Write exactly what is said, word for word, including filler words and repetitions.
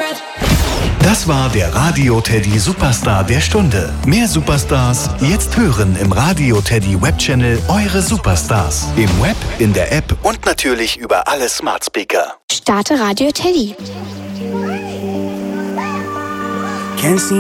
Das war der Radio Teddy Superstar der Stunde. Mehr Superstars jetzt hören im Radio Teddy Webchannel Eure Superstars. Im Web, in der App und natürlich über alle Smart Speaker. Starte Radio Teddy. Can't see